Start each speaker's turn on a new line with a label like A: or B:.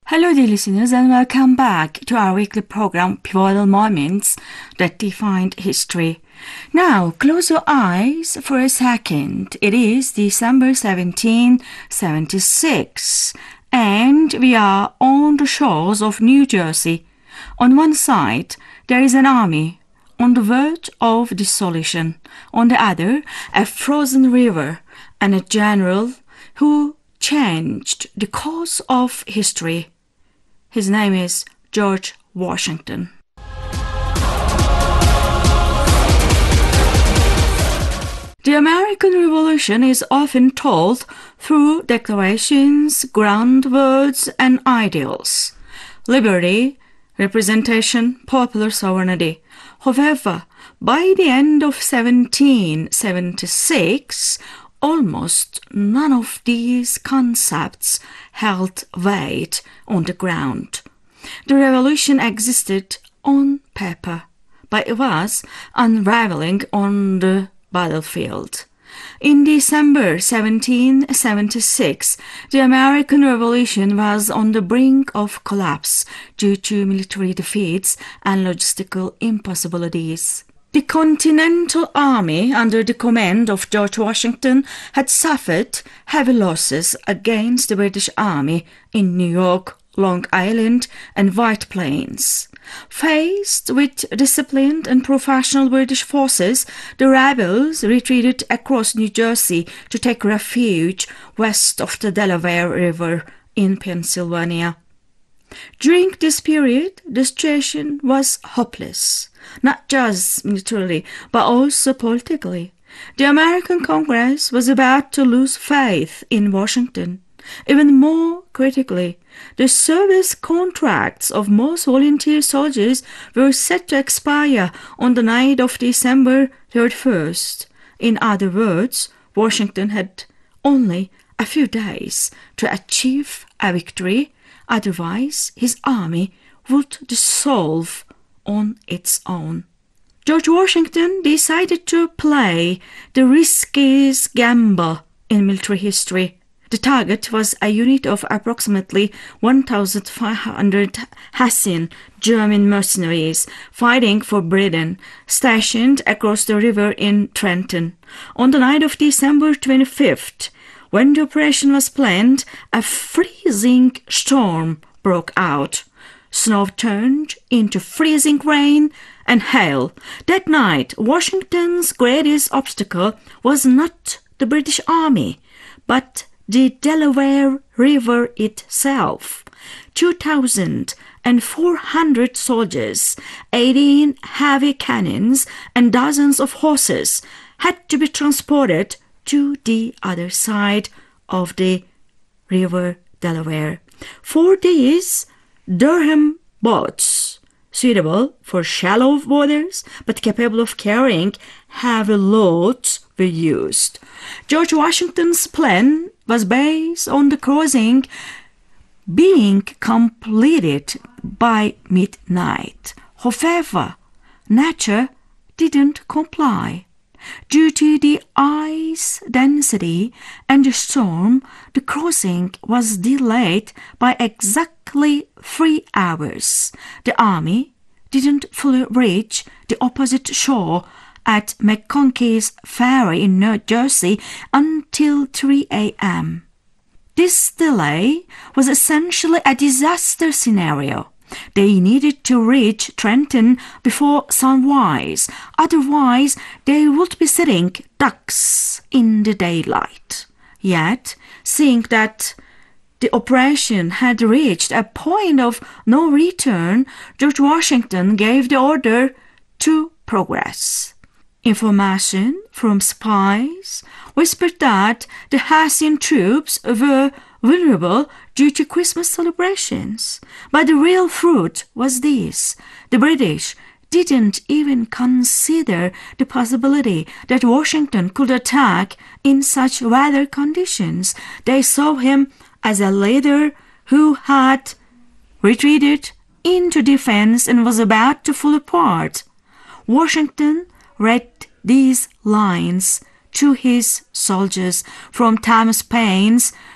A: Hello, dear listeners, and welcome back to our weekly program, Pivotal Moments that Defined History. Now, close your eyes for a second. It is December 1776, and we are on the shores of New Jersey. On one side, there is an army on the verge of dissolution. On the other, a frozen river and a general who changed the course of history. His name is George Washington. The American Revolution is often told through declarations, grand words, and ideals. Liberty, representation, popular sovereignty. However, by the end of 1776, almost none of these concepts held weight on the ground. The revolution existed on paper, but it was unraveling on the battlefield. In December 1776, the American Revolution was on the brink of collapse due to military defeats and logistical impossibilities. The Continental Army, under the command of George Washington, had suffered heavy losses against the British Army in New York, Long Island, and White Plains. Faced with disciplined and professional British forces, the rebels retreated across New Jersey to take refuge west of the Delaware River in Pennsylvania. During this period, the situation was hopeless, not just militarily, but also politically. The American Congress was about to lose faith in Washington. Even more critically, the service contracts of most volunteer soldiers were set to expire on the night of December 31st. In other words, Washington had only a few days to achieve a victory. Otherwise, his army would dissolve on its own. George Washington decided to play the riskiest gamble in military history. The target was a unit of approximately 1,500 Hessian German mercenaries fighting for Britain, stationed across the river in Trenton. On the night of December 25th, when the operation was planned, a freezing storm broke out. Snow turned into freezing rain and hail. That night, Washington's greatest obstacle was not the British Army, but the Delaware River itself. 2,400 soldiers, 18 heavy cannons, and dozens of horses had to be transported to the other side of the River Delaware. For these, Durham boats, suitable for shallow waters but capable of carrying heavy loads, were used. George Washington's plan was based on the crossing being completed by midnight. However, nature didn't comply. Due to the ice density and the storm, the crossing was delayed by exactly 3 hours. The army didn't fully reach the opposite shore at McConkey's Ferry in New Jersey until 3 a.m. This delay was essentially a disaster scenario. They needed to reach Trenton before sunrise, otherwise they would be sitting ducks in the daylight. Yet, seeing that the operation had reached a point of no return, George Washington gave the order to progress. Information from spies whispered that the Hessian troops were vulnerable due to Christmas celebrations. But the real truth was this: the British didn't even consider the possibility that Washington could attack in such weather conditions. They saw him as a leader who had retreated into defense and was about to fall apart. Washington read these lines to his soldiers from Thomas Paine's